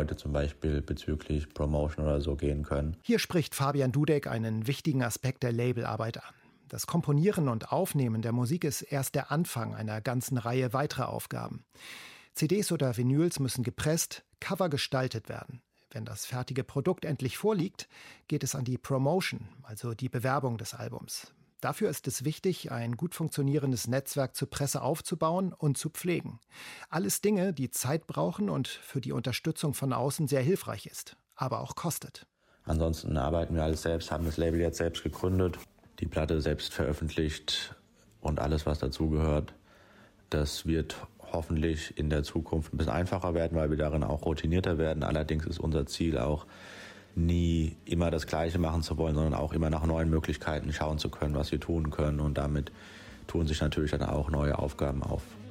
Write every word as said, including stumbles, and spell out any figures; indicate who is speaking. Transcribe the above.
Speaker 1: Leute zum Beispiel bezüglich Promotion oder so gehen können.
Speaker 2: Hier spricht Fabian Dudek einen wichtigen Aspekt der Labelarbeit an. Das Komponieren und Aufnehmen der Musik ist erst der Anfang einer ganzen Reihe weiterer Aufgaben. C Ds oder Vinyls müssen gepresst, Cover gestaltet werden. Wenn das fertige Produkt endlich vorliegt, geht es an die Promotion, also die Bewerbung des Albums. Dafür ist es wichtig, ein gut funktionierendes Netzwerk zur Presse aufzubauen und zu pflegen. Alles Dinge, die Zeit brauchen und für die Unterstützung von außen sehr hilfreich ist, aber auch kostet.
Speaker 1: Ansonsten arbeiten wir alles selbst, haben das Label jetzt selbst gegründet, die Platte selbst veröffentlicht und alles, was dazugehört. Das wird hoffentlich in der Zukunft ein bisschen einfacher werden, weil wir darin auch routinierter werden. Allerdings ist unser Ziel auch, nie immer das Gleiche machen zu wollen, sondern auch immer nach neuen Möglichkeiten schauen zu können, was wir tun können. Und damit tun sich natürlich dann auch neue Aufgaben auf.